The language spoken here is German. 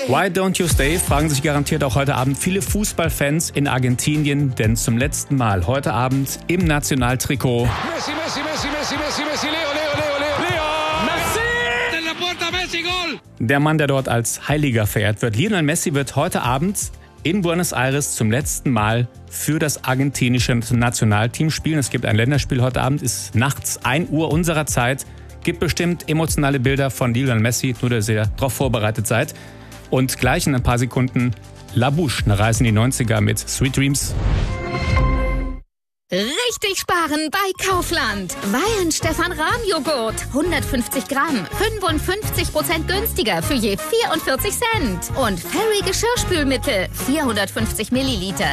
Why don't you stay? Fragen sich garantiert auch heute Abend viele Fußballfans in Argentinien, denn zum letzten Mal heute Abend im Nationaltrikot Messi, Messi, Messi, Messi, Messi, Messi, Leo, Leo, Leo, Leo, Leo! Messi! En la puerta, Messi, Goal! Der Mann, der dort als Heiliger verehrt wird. Lionel Messi wird heute Abend in Buenos Aires zum letzten Mal für das argentinische Nationalteam spielen. Es gibt ein Länderspiel heute Abend, ist nachts 1 Uhr unserer Zeit. Gibt bestimmt emotionale Bilder von Lionel Messi, nur dass ihr darauf vorbereitet seid. Und gleich in ein paar Sekunden La Bouche, eine Reise in die 90er mit Sweet Dreams. Richtig sparen bei Kaufland. Wein Stefan Rahm Joghurt. 150 Gramm. 55% günstiger für je 44 Cent. Und Fairy Geschirrspülmittel. 450 Milliliter.